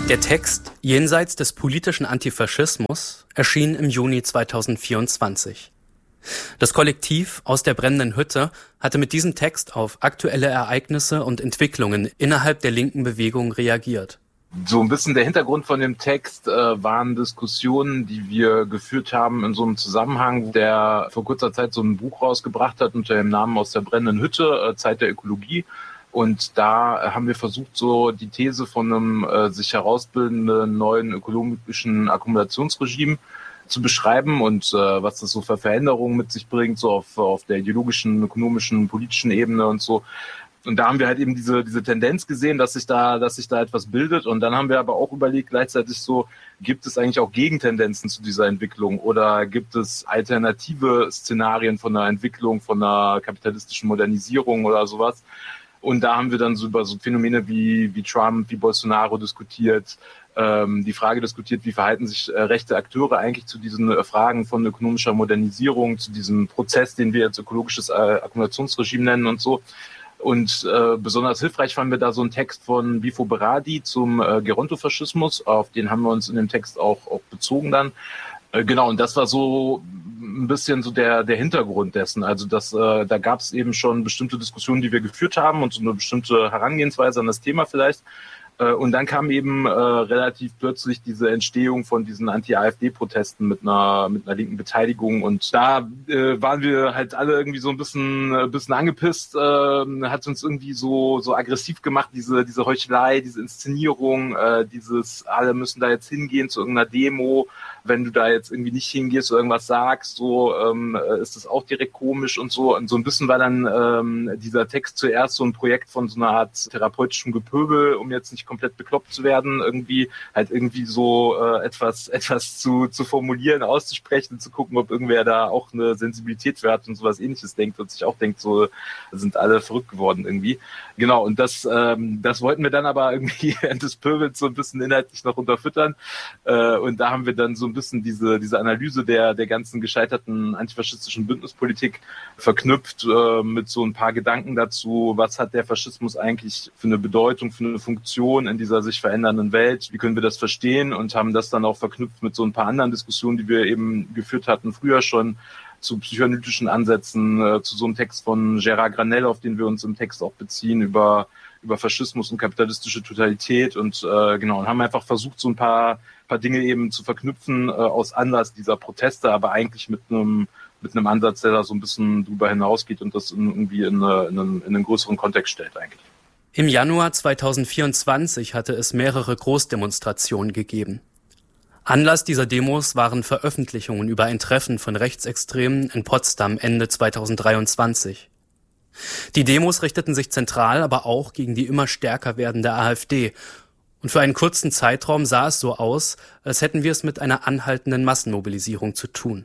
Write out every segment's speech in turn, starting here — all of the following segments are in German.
Der Text Jenseits des politischen Antifaschismus erschien im Juni 2024. Das Kollektiv Aus der brennenden Hütte hatte mit diesem Text auf aktuelle Ereignisse und Entwicklungen innerhalb der linken Bewegung reagiert. So ein bisschen der Hintergrund von dem Text waren Diskussionen, die wir geführt haben in so einem Zusammenhang, der vor kurzer Zeit so ein Buch rausgebracht hat unter dem Namen Aus der brennenden Hütte, Zeit der Ökologie. Und da haben wir versucht, so die These von einem sich herausbildenden neuen ökologischen Akkumulationsregime zu beschreiben und was das so für Veränderungen mit sich bringt, so auf der ideologischen, ökonomischen, politischen Ebene und so. Und da haben wir halt eben diese Tendenz gesehen, dass sich da etwas bildet. Und dann haben wir aber auch überlegt, gleichzeitig so, gibt es eigentlich auch Gegentendenzen zu dieser Entwicklung oder gibt es alternative Szenarien von einer Entwicklung, von einer kapitalistischen Modernisierung oder sowas? Und da haben wir dann so über so Phänomene wie Trump, wie Bolsonaro diskutiert, die Frage diskutiert, wie verhalten sich rechte Akteure eigentlich zu diesen Fragen von ökonomischer Modernisierung, zu diesem Prozess, den wir jetzt ökologisches Akkumulationsregime nennen und so. Und besonders hilfreich fanden wir da so einen Text von Bifo Berardi zum Gerontofaschismus, auf den haben wir uns in dem Text auch bezogen dann. Genau, und das war so ein bisschen so der Hintergrund dessen. Also da gab es eben schon bestimmte Diskussionen, die wir geführt haben und so eine bestimmte Herangehensweise an das Thema vielleicht. Und dann kam eben relativ plötzlich diese Entstehung von diesen Anti-AfD-Protesten mit einer linken Beteiligung. Und da waren wir halt alle irgendwie so ein bisschen angepisst, hat uns irgendwie so aggressiv gemacht, diese Heuchelei, diese Inszenierung, alle müssen da jetzt hingehen zu irgendeiner Demo. Wenn du da jetzt irgendwie nicht hingehst oder irgendwas sagst, so ist das auch direkt komisch und so. Und so ein bisschen war dann dieser Text zuerst so ein Projekt von so einer Art therapeutischem Gepöbel, um jetzt nicht komplett bekloppt zu werden, irgendwie so etwas zu formulieren, auszusprechen, zu gucken, ob irgendwer da auch eine Sensibilität für hat und sowas Ähnliches denkt und sich auch denkt, so sind alle verrückt geworden irgendwie. Genau, und das wollten wir dann aber irgendwie während des Pöbels so ein bisschen inhaltlich noch unterfüttern. Und da haben wir dann so ein bisschen diese Analyse der ganzen gescheiterten antifaschistischen Bündnispolitik verknüpft mit so ein paar Gedanken dazu, was hat der Faschismus eigentlich für eine Bedeutung, für eine Funktion in dieser sich verändernden Welt, wie können wir das verstehen, und haben das dann auch verknüpft mit so ein paar anderen Diskussionen, die wir eben geführt hatten früher schon, zu psychoanalytischen Ansätzen, zu so einem Text von Gérard Granel, auf den wir uns im Text auch beziehen, über Faschismus und kapitalistische Totalität und und haben einfach versucht, so ein paar Dinge eben zu verknüpfen aus Anlass dieser Proteste, aber eigentlich mit einem Ansatz, der da so ein bisschen drüber hinausgeht und das irgendwie in einen größeren Kontext stellt eigentlich. Im Januar 2024 hatte es mehrere Großdemonstrationen gegeben. Anlass dieser Demos waren Veröffentlichungen über ein Treffen von Rechtsextremen in Potsdam Ende 2023. Die Demos richteten sich zentral aber auch gegen die immer stärker werdende AfD. Und für einen kurzen Zeitraum sah es so aus, als hätten wir es mit einer anhaltenden Massenmobilisierung zu tun.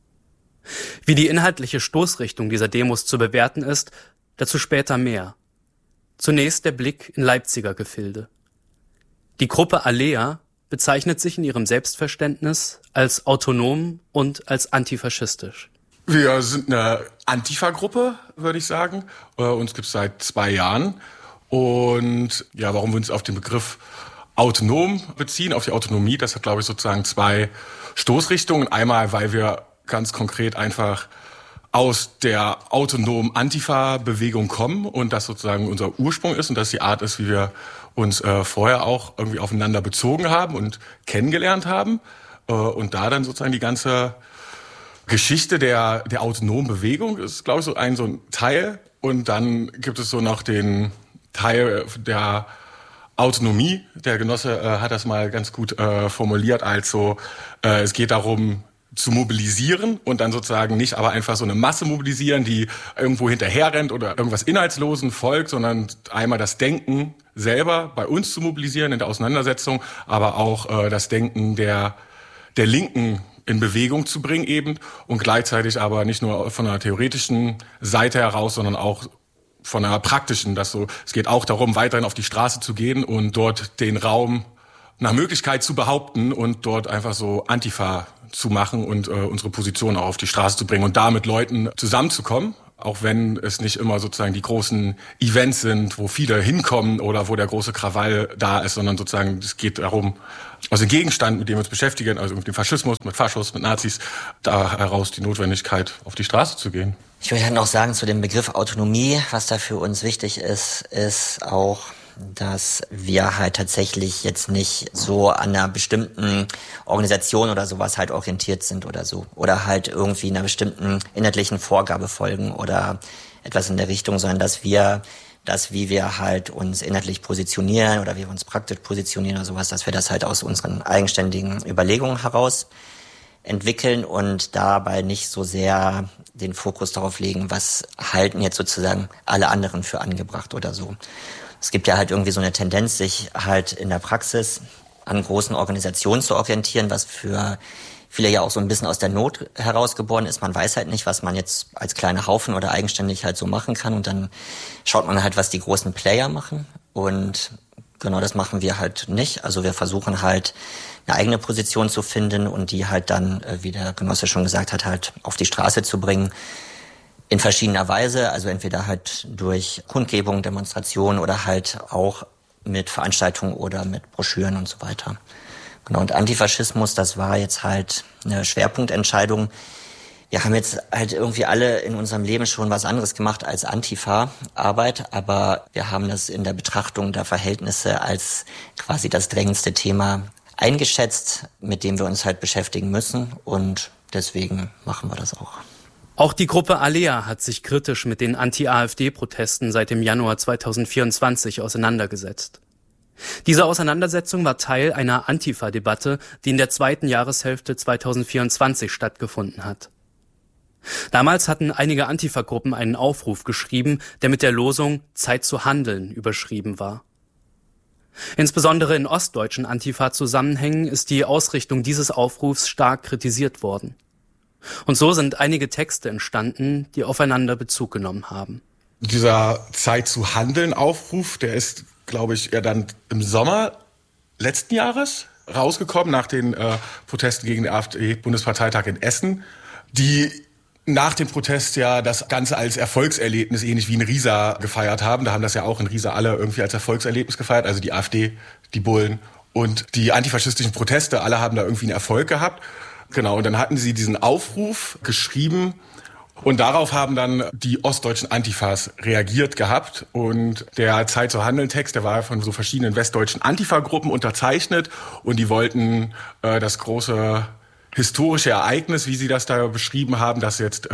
Wie die inhaltliche Stoßrichtung dieser Demos zu bewerten ist, dazu später mehr. Zunächst der Blick in Leipziger Gefilde. Die Gruppe Alea bezeichnet sich in ihrem Selbstverständnis als autonom und als antifaschistisch. Wir sind eine Antifa-Gruppe, würde ich sagen. Uns gibt es seit 2 Jahren. Und ja, warum wir uns auf den Begriff autonom beziehen, auf die Autonomie, das hat, glaube ich, sozusagen 2 Stoßrichtungen. Einmal, weil wir ganz konkret einfach aus der autonomen Antifa-Bewegung kommen und das sozusagen unser Ursprung ist und das die Art ist, wie wir uns vorher auch irgendwie aufeinander bezogen haben und kennengelernt haben. Und da dann sozusagen die ganze Geschichte der autonomen Bewegung ist, glaube ich, so ein Teil. Und dann gibt es so noch den Teil der Autonomie. Der Genosse hat das mal ganz gut formuliert, also es geht darum, zu mobilisieren und dann sozusagen nicht aber einfach so eine Masse mobilisieren, die irgendwo hinterherrennt oder irgendwas Inhaltslosen folgt, sondern einmal das Denken selber bei uns zu mobilisieren in der Auseinandersetzung, aber auch das Denken der Linken in Bewegung zu bringen eben und gleichzeitig aber nicht nur von einer theoretischen Seite heraus, sondern auch von einer praktischen, es geht auch darum, weiterhin auf die Straße zu gehen und dort den Raum nach Möglichkeit zu behaupten und dort einfach so Antifa zu machen und unsere Position auch auf die Straße zu bringen und da mit Leuten zusammenzukommen. Auch wenn es nicht immer sozusagen die großen Events sind, wo viele hinkommen oder wo der große Krawall da ist, sondern sozusagen es geht darum, aus dem Gegenstand, mit dem wir uns beschäftigen, also mit dem Faschismus, mit Faschos, mit Nazis, da heraus die Notwendigkeit, auf die Straße zu gehen. Ich würde halt noch sagen zu dem Begriff Autonomie, was da für uns wichtig ist auch, dass wir halt tatsächlich jetzt nicht so an einer bestimmten Organisation oder sowas halt orientiert sind oder so. Oder halt irgendwie einer bestimmten inhaltlichen Vorgabe folgen oder etwas in der Richtung, sondern dass wir das, wie wir halt uns inhaltlich positionieren oder wie wir uns praktisch positionieren oder sowas, dass wir das halt aus unseren eigenständigen Überlegungen heraus entwickeln und dabei nicht so sehr den Fokus darauf legen, was halten jetzt sozusagen alle anderen für angebracht oder so. Es gibt ja halt irgendwie so eine Tendenz, sich halt in der Praxis an großen Organisationen zu orientieren, was für viele ja auch so ein bisschen aus der Not herausgeboren ist. Man weiß halt nicht, was man jetzt als kleiner Haufen oder eigenständig halt so machen kann. Und dann schaut man halt, was die großen Player machen. Und genau das machen wir halt nicht. Also wir versuchen halt eine eigene Position zu finden und die halt dann, wie der Genosse schon gesagt hat, halt auf die Straße zu bringen. In verschiedener Weise, also entweder halt durch Kundgebungen, Demonstrationen oder halt auch mit Veranstaltungen oder mit Broschüren und so weiter. Genau, und Antifaschismus, das war jetzt halt eine Schwerpunktentscheidung. Wir haben jetzt halt irgendwie alle in unserem Leben schon was anderes gemacht als Antifa-Arbeit, aber wir haben das in der Betrachtung der Verhältnisse als quasi das drängendste Thema eingeschätzt, mit dem wir uns halt beschäftigen müssen und deswegen machen wir das auch. Auch die Gruppe Alea hat sich kritisch mit den Anti-AfD-Protesten seit dem Januar 2024 auseinandergesetzt. Diese Auseinandersetzung war Teil einer Antifa-Debatte, die in der zweiten Jahreshälfte 2024 stattgefunden hat. Damals hatten einige Antifa-Gruppen einen Aufruf geschrieben, der mit der Losung »Zeit zu handeln« überschrieben war. Insbesondere in ostdeutschen Antifa-Zusammenhängen ist die Ausrichtung dieses Aufrufs stark kritisiert worden. Und so sind einige Texte entstanden, die aufeinander Bezug genommen haben. Dieser Zeit zu handeln Aufruf, der ist, glaube ich, ja dann im Sommer letzten Jahres rausgekommen, nach den Protesten gegen den AfD-Bundesparteitag in Essen, die nach dem Protest ja das Ganze als Erfolgserlebnis, ähnlich wie in Riesa, gefeiert haben. Da haben das ja auch in Riesa alle irgendwie als Erfolgserlebnis gefeiert, also die AfD, die Bullen und die antifaschistischen Proteste, alle haben da irgendwie einen Erfolg gehabt. Genau, und dann hatten sie diesen Aufruf geschrieben und darauf haben dann die ostdeutschen Antifas reagiert gehabt. Und der Zeit zu handeln Text, der war von so verschiedenen westdeutschen Antifa-Gruppen unterzeichnet und die wollten das große historische Ereignis, wie sie das da beschrieben haben, dass jetzt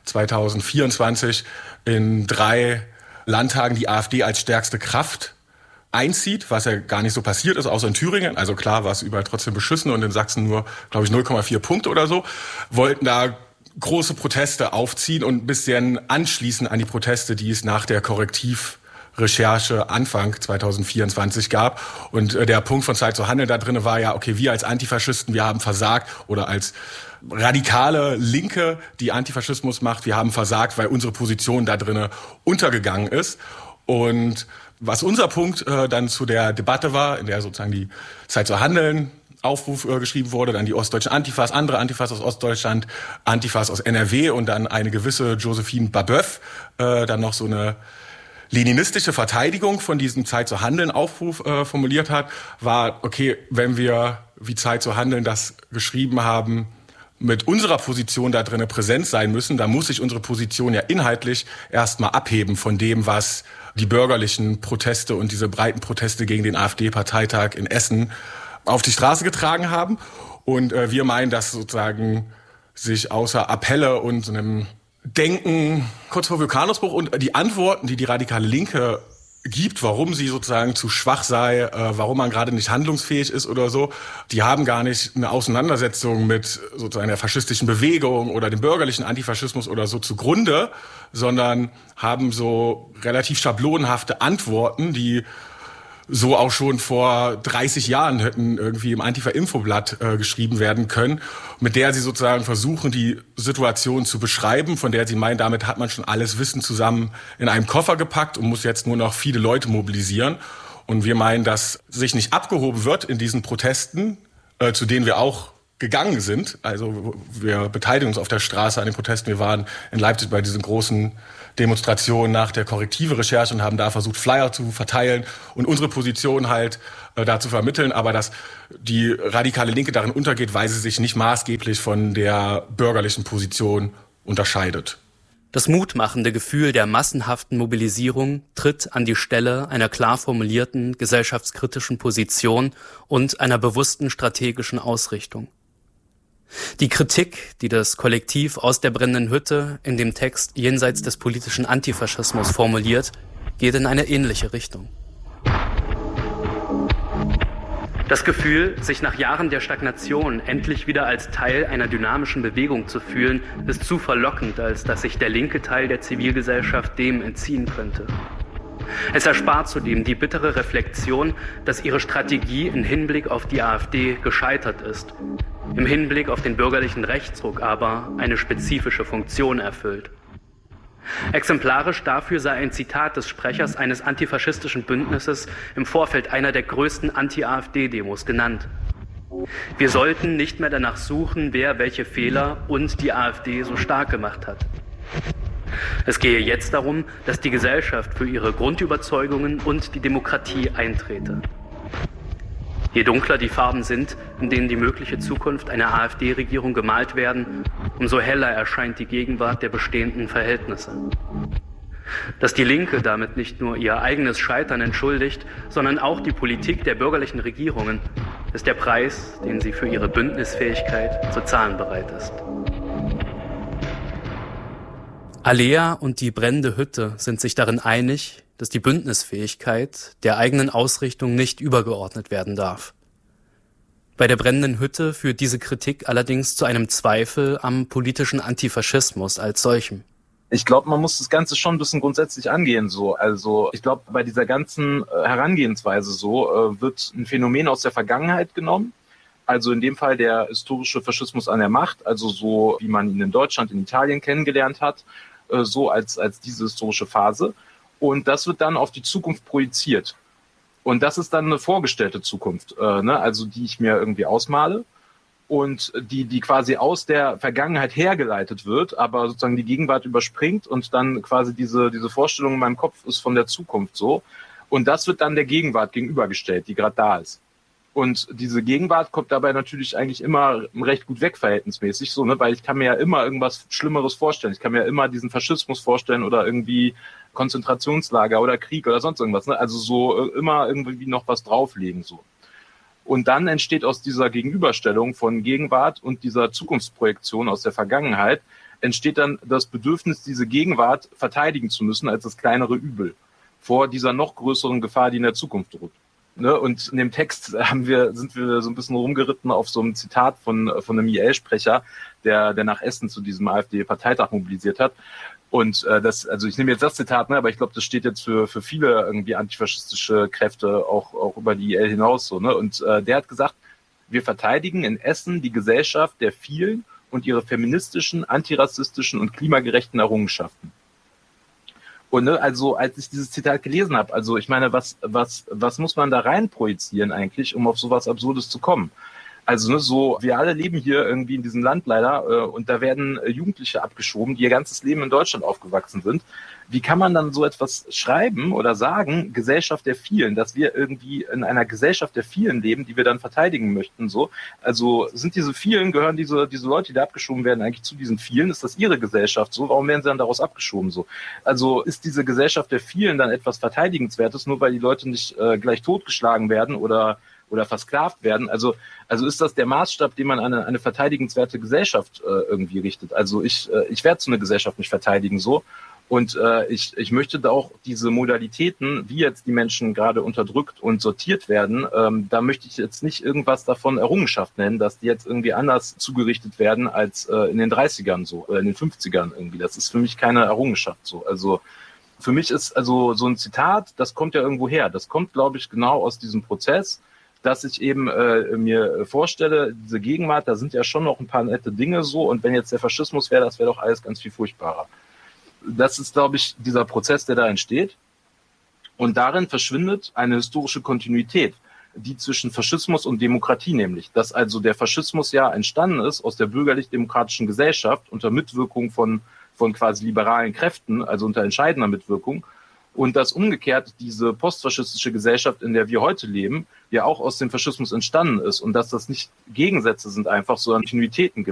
2024 in 3 Landtagen die AfD als stärkste Kraft einzieht, was ja gar nicht so passiert ist, außer in Thüringen. Also klar war es überall trotzdem beschissen und in Sachsen nur, glaube ich, 0,4 Punkte oder so. Wollten da große Proteste aufziehen und ein bisschen anschließen an die Proteste, die es nach der Korrektivrecherche Anfang 2024 gab. Und der Punkt von Zeit zu handeln da drin war ja, okay, wir als Antifaschisten, wir haben versagt oder als radikale Linke, die Antifaschismus macht, wir haben versagt, weil unsere Position da drin untergegangen ist. Und was unser Punkt dann zu der Debatte war, in der sozusagen die Zeit zu handeln Aufruf geschrieben wurde, dann die ostdeutschen Antifas, andere Antifas aus Ostdeutschland, Antifas aus NRW und dann eine gewisse Josephine Babeuf, dann noch so eine leninistische Verteidigung von diesem Zeit zu handeln Aufruf formuliert hat, war, okay, wenn wir wie Zeit zu handeln das geschrieben haben, mit unserer Position da drin präsent sein müssen, dann muss sich unsere Position ja inhaltlich erstmal abheben von dem, was die bürgerlichen Proteste und diese breiten Proteste gegen den AfD-Parteitag in Essen auf die Straße getragen haben. Und wir meinen, dass sozusagen sich außer Appelle und so einem Denken kurz vor Vulkanausbruch und die Antworten, die die radikale Linke gibt, warum sie sozusagen zu schwach sei, warum man gerade nicht handlungsfähig ist oder so, die haben gar nicht eine Auseinandersetzung mit sozusagen der faschistischen Bewegung oder dem bürgerlichen Antifaschismus oder so zugrunde, sondern haben so relativ schablonenhafte Antworten, die so auch schon vor 30 Jahren hätten irgendwie im Antifa-Infoblatt geschrieben werden können, mit der sie sozusagen versuchen, die Situation zu beschreiben, von der sie meinen, damit hat man schon alles Wissen zusammen in einem Koffer gepackt und muss jetzt nur noch viele Leute mobilisieren. Und wir meinen, dass sich nicht abgehoben wird in diesen Protesten, zu denen wir auch gegangen sind. Also wir beteiligen uns auf der Straße an den Protesten. Wir waren in Leipzig bei diesen großen Demonstrationen nach der Korrektive-Recherche und haben da versucht, Flyer zu verteilen und unsere Position halt da zu vermitteln. Aber dass die radikale Linke darin untergeht, weil sie sich nicht maßgeblich von der bürgerlichen Position unterscheidet. Das mutmachende Gefühl der massenhaften Mobilisierung tritt an die Stelle einer klar formulierten gesellschaftskritischen Position und einer bewussten strategischen Ausrichtung. Die Kritik, die das Kollektiv aus der brennenden Hütte in dem Text Jenseits des politischen Antifaschismus formuliert, geht in eine ähnliche Richtung. Das Gefühl, sich nach Jahren der Stagnation endlich wieder als Teil einer dynamischen Bewegung zu fühlen, ist zu verlockend, als dass sich der linke Teil der Zivilgesellschaft dem entziehen könnte. Es erspart zudem die bittere Reflexion, dass ihre Strategie im Hinblick auf die AfD gescheitert ist, im Hinblick auf den bürgerlichen Rechtsruck aber eine spezifische Funktion erfüllt. Exemplarisch dafür sei ein Zitat des Sprechers eines antifaschistischen Bündnisses im Vorfeld einer der größten Anti-AfD-Demos genannt. Wir sollten nicht mehr danach suchen, wer welche Fehler und die AfD so stark gemacht hat. Es gehe jetzt darum, dass die Gesellschaft für ihre Grundüberzeugungen und die Demokratie eintrete. Je dunkler die Farben sind, in denen die mögliche Zukunft einer AfD-Regierung gemalt werden, umso heller erscheint die Gegenwart der bestehenden Verhältnisse. Dass die Linke damit nicht nur ihr eigenes Scheitern entschuldigt, sondern auch die Politik der bürgerlichen Regierungen, ist der Preis, den sie für ihre Bündnisfähigkeit zu zahlen bereit ist. Alea und die brennende Hütte sind sich darin einig, dass die Bündnisfähigkeit der eigenen Ausrichtung nicht übergeordnet werden darf. Bei der brennenden Hütte führt diese Kritik allerdings zu einem Zweifel am politischen Antifaschismus als solchem. Ich glaube, man muss das Ganze schon ein bisschen grundsätzlich angehen. Also ich glaube, bei dieser ganzen Herangehensweise wird ein Phänomen aus der Vergangenheit genommen. Also in dem Fall der historische Faschismus an der Macht, also so wie man ihn in Deutschland, in Italien kennengelernt hat, so als diese historische Phase. Und das wird dann auf die Zukunft projiziert. Und das ist dann eine vorgestellte Zukunft, also die ich mir irgendwie ausmale und die quasi aus der Vergangenheit hergeleitet wird, aber sozusagen die Gegenwart überspringt und dann quasi diese Vorstellung in meinem Kopf ist von der Zukunft so. Und das wird dann der Gegenwart gegenübergestellt, die gerade da ist. Und diese Gegenwart kommt dabei natürlich eigentlich immer recht gut weg, verhältnismäßig, weil ich kann mir ja immer irgendwas Schlimmeres vorstellen. Ich kann mir ja immer diesen Faschismus vorstellen oder irgendwie Konzentrationslager oder Krieg oder sonst irgendwas. Also immer irgendwie noch was drauflegen, so. Und dann entsteht aus dieser Gegenüberstellung von Gegenwart und dieser Zukunftsprojektion aus der Vergangenheit, entsteht dann das Bedürfnis, diese Gegenwart verteidigen zu müssen als das kleinere Übel vor dieser noch größeren Gefahr, die in der Zukunft droht. Und in dem Text sind wir so ein bisschen rumgeritten auf so einem Zitat von einem IL-Sprecher, der nach Essen zu diesem AfD-Parteitag mobilisiert hat. Und ich nehme jetzt das Zitat, aber ich glaube, das steht jetzt für viele irgendwie antifaschistische Kräfte auch über die IL hinaus so. Und der hat gesagt: Wir verteidigen in Essen die Gesellschaft der vielen und ihre feministischen, antirassistischen und klimagerechten Errungenschaften. Und also als ich dieses Zitat gelesen habe, also ich meine, was muss man da rein projizieren eigentlich, um auf sowas Absurdes zu kommen? Also wir alle leben hier irgendwie in diesem Land leider und da werden Jugendliche abgeschoben, die ihr ganzes Leben in Deutschland aufgewachsen sind. Wie kann man dann so etwas schreiben oder sagen, Gesellschaft der Vielen, dass wir irgendwie in einer Gesellschaft der Vielen leben, die wir dann verteidigen möchten, so? Also sind diese Vielen, gehören diese Leute, die da abgeschoben werden, eigentlich zu diesen Vielen? Ist das ihre Gesellschaft so? Warum werden sie dann daraus abgeschoben so? Also ist diese Gesellschaft der Vielen dann etwas Verteidigenswertes, nur weil die Leute nicht gleich totgeschlagen werden oder versklavt werden? Also ist das der Maßstab, den man an eine verteidigenswerte Gesellschaft irgendwie richtet? Also ich werde so eine Gesellschaft nicht verteidigen so. Und ich möchte da auch diese Modalitäten, wie jetzt die Menschen gerade unterdrückt und sortiert werden, da möchte ich jetzt nicht irgendwas davon Errungenschaft nennen, dass die jetzt irgendwie anders zugerichtet werden als in den 30ern so, oder in den 50ern irgendwie. Das ist für mich keine Errungenschaft so. Also für mich ist also so ein Zitat, das kommt ja irgendwo her. Das kommt, glaube ich, genau aus diesem Prozess, dass ich eben mir vorstelle, diese Gegenwart, da sind ja schon noch ein paar nette Dinge so. Und wenn jetzt der Faschismus wäre, das wäre doch alles ganz viel furchtbarer. Das ist, glaube ich, dieser Prozess, der da entsteht. Und darin verschwindet eine historische Kontinuität. die zwischen Faschismus und Demokratie nämlich. Dass also der Faschismus ja entstanden ist aus der bürgerlich-demokratischen Gesellschaft unter Mitwirkung von quasi liberalen Kräften, also unter entscheidender Mitwirkung. Und dass umgekehrt diese postfaschistische Gesellschaft, in der wir heute leben, ja auch aus dem Faschismus entstanden ist und dass das nicht Gegensätze sind einfach, sondern Kontinuitäten gibt.